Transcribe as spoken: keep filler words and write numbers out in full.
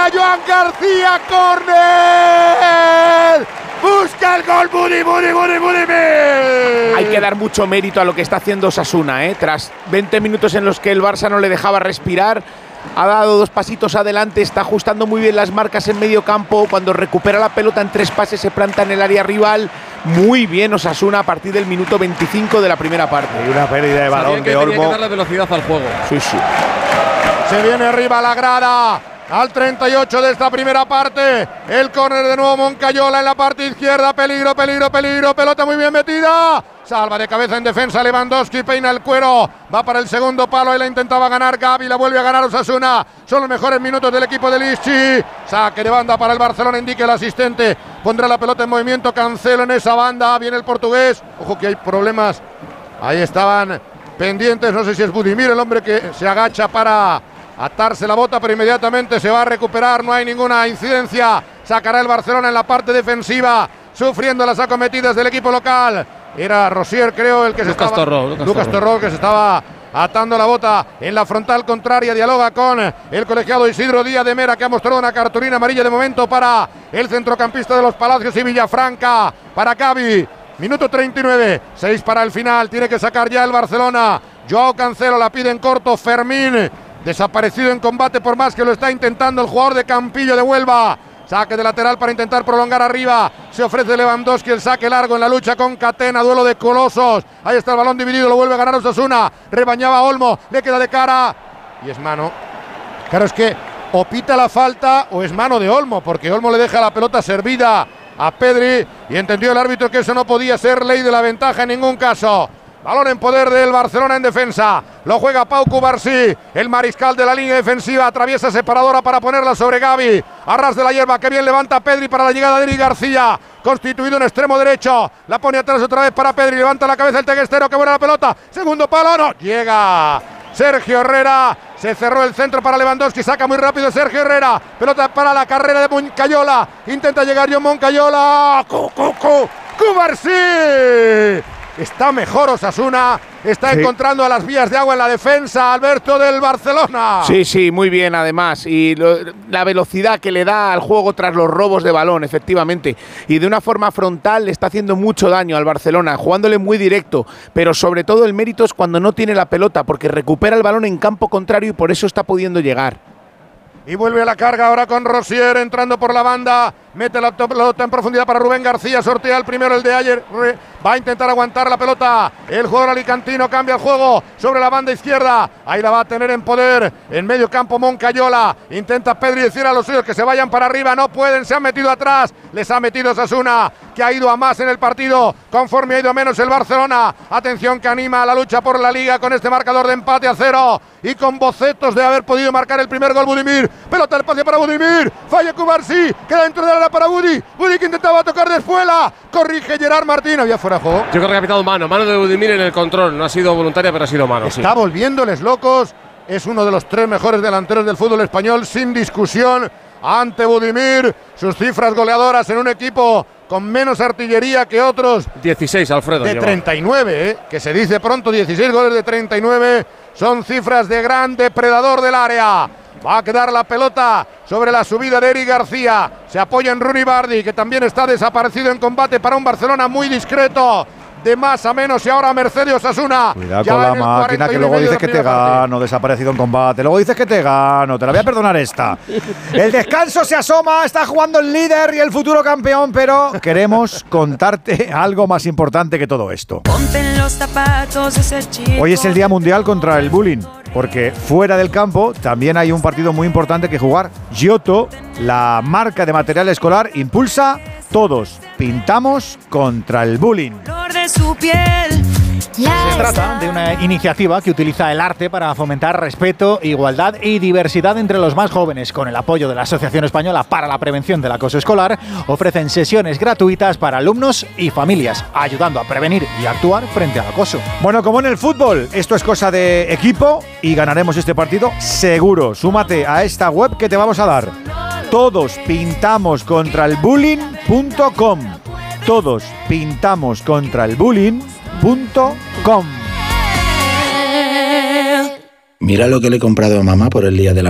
para Joan García, córner. Busca el gol, Budi, Budi, Budi, Budimir. Hay que dar mucho mérito a lo que está haciendo Osasuna, ¿eh? Tras veinte minutos en los que el Barça no le dejaba respirar, ha dado dos pasitos adelante, está ajustando muy bien las marcas en medio campo. Cuando recupera la pelota en tres pases se planta en el área rival. Muy bien Osasuna a partir del minuto veinticinco de la primera parte. Y una pérdida de balón de Olmo. Tenía que darle velocidad al juego. Sí, sí. Se viene arriba la grada. Al treinta y ocho de esta primera parte, el córner de nuevo Moncayola en la parte izquierda, peligro, peligro, peligro, pelota muy bien metida, salva de cabeza en defensa Lewandowski, peina el cuero, va para el segundo palo y la intentaba ganar Gavi, la vuelve a ganar Osasuna, son los mejores minutos del equipo de Lichi, saque de banda para el Barcelona, indique el asistente, pondrá la pelota en movimiento, Cancelo en esa banda, viene el portugués, ojo que hay problemas, ahí estaban pendientes, no sé si es Budimir el hombre que se agacha para atarse la bota, pero inmediatamente se va a recuperar, no hay ninguna incidencia, sacará el Barcelona en la parte defensiva, sufriendo las acometidas del equipo local. Era Rosier, creo, el que Lucas se estaba Torró, Lucas, Lucas Torró. Torró, que se estaba atando la bota en la frontal contraria, dialoga con el colegiado Isidro Díaz de Mera, que ha mostrado una cartulina amarilla de momento para el centrocampista de los Palacios y Villafranca, para Gavi. Minuto treinta y nueve, seis para el final, tiene que sacar ya el Barcelona. Joao Cancelo la pide en corto, Fermín desaparecido en combate por más que lo está intentando el jugador de Campillo de Huelva. Saque de lateral para intentar prolongar arriba. Se ofrece Lewandowski, el saque largo en la lucha con Catena, duelo de colosos. Ahí está el balón dividido, lo vuelve a ganar Osasuna. Rebañaba Olmo, le queda de cara. Y es mano. Claro, es que o pita la falta o es mano de Olmo, porque Olmo le deja la pelota servida a Pedri. Y entendió el árbitro que eso no podía ser ley de la ventaja en ningún caso. Balón en poder del Barcelona en defensa. Lo juega Pau Cubarsí, el mariscal de la línea defensiva. Atraviesa separadora para ponerla sobre Gavi. A ras de la hierba, que bien levanta Pedri para la llegada de Eric García. Constituido en extremo derecho. La pone atrás otra vez para Pedri. Levanta la cabeza el teguestero, que buena la pelota. Segundo palo, no. Llega Sergio Herrera. Se cerró el centro para Lewandowski. Saca muy rápido Sergio Herrera. Pelota para la carrera de Moncayola. Intenta llegar John Moncayola. ¡Cu, cu, cu! ¡Cubarsí! Está mejor Osasuna, está sí. encontrando a las vías de agua en la defensa, Alberto, del Barcelona. Sí, sí, muy bien además. Y lo, la velocidad que le da al juego tras los robos de balón, efectivamente. Y de una forma frontal le está haciendo mucho daño al Barcelona, jugándole muy directo. Pero sobre todo el mérito es cuando no tiene la pelota, porque recupera el balón en campo contrario y por eso está pudiendo llegar. Y vuelve a la carga ahora con Rosier entrando por la banda. Mete la pelota en profundidad para Rubén García. Sortea el primero, el de ayer. Va a intentar aguantar la pelota. El jugador alicantino cambia el juego sobre la banda izquierda. Ahí la va a tener en poder. En medio campo Moncayola. Intenta Pedri decir a los suyos que se vayan para arriba. No pueden, se han metido atrás. Les ha metido Osasuna, que ha ido a más en el partido. Conforme ha ido a menos el Barcelona. Atención, que anima a la lucha por la Liga con este marcador de empate a cero. Y con bocetos de haber podido marcar el primer gol Budimir. Pelota al espacio para Budimir. Falla Cubarsí. Queda dentro de la área para Budi. Budi que intentaba tocar de espuela. Corrige Gerard Martín. Había fuera de juego. Yo creo que ha pitado mano. Mano de Budimir en el control. No ha sido voluntaria, pero ha sido mano. Está sí. volviéndoles locos. Es uno de los tres mejores delanteros del fútbol español, sin discusión. Ante Budimir. Sus cifras goleadoras en un equipo con menos artillería que otros. dieciséis, Alfredo. De lleva. treinta y nueve, ¿eh? Que se dice pronto. dieciséis goles de treinta y nueve. Son cifras de gran depredador del área. Va a quedar la pelota sobre la subida de Eric García. Se apoya en Rooney Bardi, que también está desaparecido en combate para un Barcelona muy discreto. De más a menos y ahora Mercedes Osasuna. Cuidado con la máquina, que luego dices que te gano, desaparecido en combate. Luego dices que te gano, te la voy a perdonar esta. El descanso se asoma, está jugando el líder y el futuro campeón, pero queremos contarte algo más importante que todo esto. Hoy es el Día Mundial contra el Bullying, porque fuera del campo también hay un partido muy importante que jugar. Giotto, la marca de material escolar, impulsa Todos Pintamos contra el Bullying. Se trata de una iniciativa que utiliza el arte para fomentar respeto, igualdad y diversidad entre los más jóvenes. Con el apoyo de la Asociación Española para la Prevención del Acoso Escolar, ofrecen sesiones gratuitas para alumnos y familias, ayudando a prevenir y actuar frente al acoso. Bueno, como en el fútbol, esto es cosa de equipo y ganaremos este partido seguro. Súmate a esta web que te vamos a dar. Todos pintamos contra el bullying punto com. Todos pintamos contra el bullying punto com. Mira lo que le he comprado a mamá por el día de la